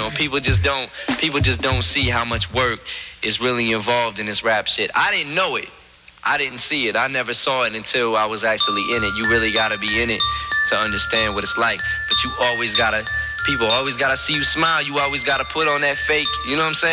know, people just don't see how much work is really involved in this rap shit. I didn't know it. I didn't see it. I never saw it until I was actually in it. You really gotta be in it to understand what it's like. But people always gotta see you smile. You always gotta put on that fake, you know what I'm saying?